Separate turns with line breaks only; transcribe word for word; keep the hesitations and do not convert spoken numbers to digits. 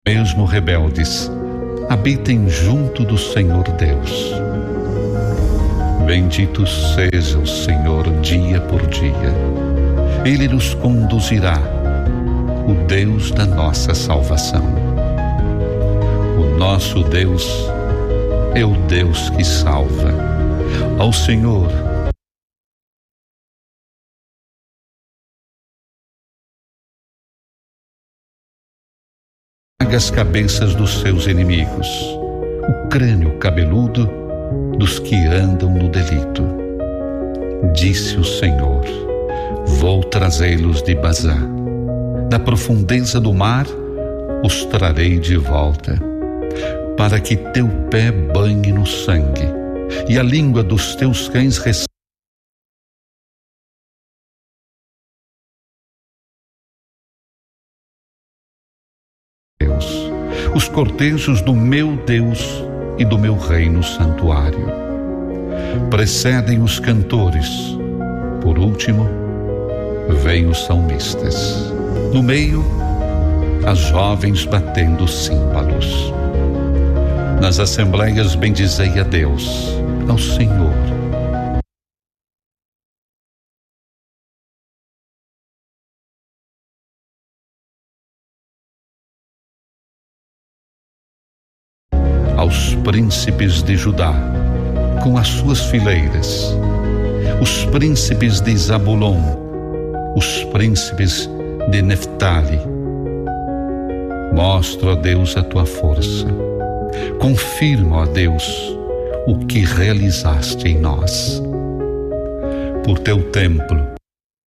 mesmo rebeldes, habitem junto do Senhor Deus. Bendito seja o Senhor dia por dia. Ele nos conduzirá, o Deus da nossa salvação. O nosso Deus é o Deus que salva. Ao Senhor as cabeças dos seus inimigos, o crânio cabeludo dos que andam no delito. Disse o Senhor: vou trazê-los de Bazã, da profundeza do mar os trarei de volta, para que teu pé banhe no sangue e a língua dos teus cães receba os cortejos do meu Deus e do meu reino santuário. Precedem os cantores, por último vêm os salmistas, no meio as jovens batendo símbolos. Nas assembleias bendizei a Deus, ao Senhor. Aos príncipes de Judá, com as suas fileiras, os príncipes de Zabulon, os príncipes de Neftali. Mostra, ó Deus, a tua força. Confirma, ó Deus, o que realizaste em nós. Por teu templo